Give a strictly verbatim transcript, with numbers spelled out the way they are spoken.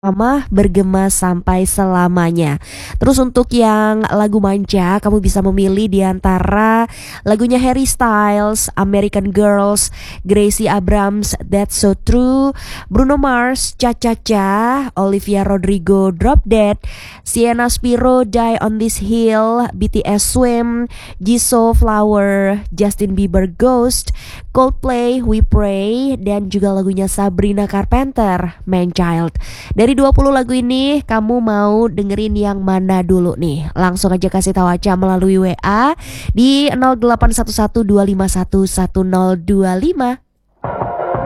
Mama bergema sampai selamanya. Terus untuk yang lagu manja, kamu bisa memilih di antara lagunya Harry Styles, American Girls, Gracie Abrams, That's So True, Bruno Mars, Cha Cha Cha, Olivia Rodrigo, Drop Dead, Sienna Spiro, Die on This Hill, B T S Swim, Jisoo Flower, Justin Bieber Ghost, Coldplay We Pray, dan juga lagunya Sabrina Carpenter, Man Child. Dari dua puluh lagu ini, kamu mau dengerin yang mana dulu nih? Langsung aja kasih tahu aja melalui W A di nol delapan satu satu dua lima satu satu nol dua lima.